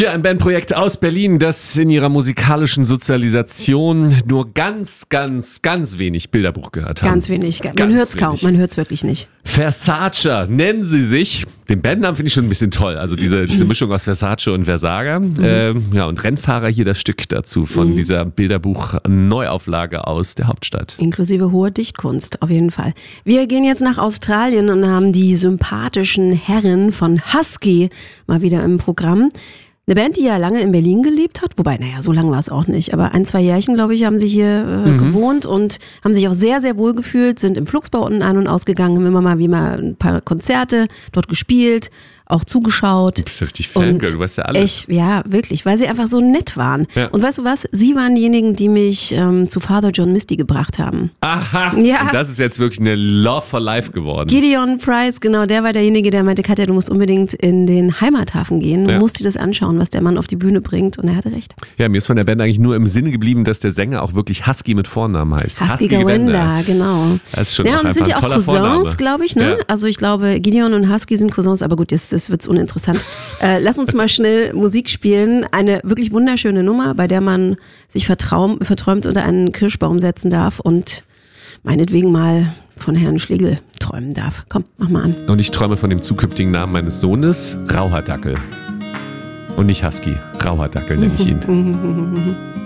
Ja, ein Bandprojekt aus Berlin, das in ihrer musikalischen Sozialisation nur ganz wenig Bilderbuch gehört hat. Ganz wenig. Man hört es kaum, man hört es wirklich nicht. Versace nennen sie sich. Den Bandnamen finde ich schon ein bisschen toll. Also diese Mischung aus Versace und Versager. Ja, und Rennfahrer hier das Stück dazu von dieser Bilderbuch-Neuauflage aus der Hauptstadt. Inklusive hohe Dichtkunst, auf jeden Fall. Wir gehen jetzt nach Australien und haben die sympathischen Herren von Husky mal wieder im Programm. Eine Band, die ja lange in Berlin gelebt hat, wobei, so lange war es auch nicht, aber 1-2 Jährchen, glaube ich, haben sie hier gewohnt und haben sich auch sehr, sehr wohl gefühlt, sind im Flugsbau unten ein- und ausgegangen, haben immer mal ein paar Konzerte dort gespielt, auch zugeschaut. Du bist ja richtig Fangirl, du weißt ja alles. Ja, wirklich, weil sie einfach so nett waren. Ja. Und weißt du was? Sie waren diejenigen, die mich zu Father John Misty gebracht haben. Aha, ja. Und das ist jetzt wirklich eine Love for Life geworden. Gideon Price, genau, der war derjenige, der meinte, Katja, du musst unbedingt in den Heimathafen gehen. Du musst dir das anschauen, was der Mann auf die Bühne bringt. Und er hatte recht. Ja, mir ist von der Band eigentlich nur im Sinne geblieben, dass der Sänger auch wirklich Husky mit Vornamen heißt. Husky Gawenda, genau. Das ist schon ja, auch und es sind ja auch Cousins, glaube ich. Ne? Ja. Also ich glaube, Gideon und Husky sind Cousins, aber gut, das wird's uninteressant. Lass uns mal schnell Musik spielen. Eine wirklich wunderschöne Nummer, bei der man sich verträumt unter einen Kirschbaum setzen darf und meinetwegen mal von Herrn Schlegel träumen darf. Komm, mach mal an. Und ich träume von dem zukünftigen Namen meines Sohnes, Rauhardackel. Und nicht Husky, Rauhardackel nenne ich ihn.